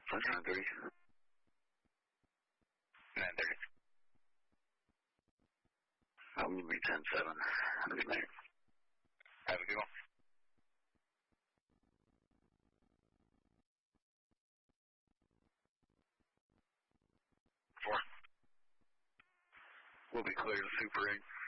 Sunshine 30. 9:30. I'm going to be 10-7. Good night. Have a good one. We'll be clear to Super 8.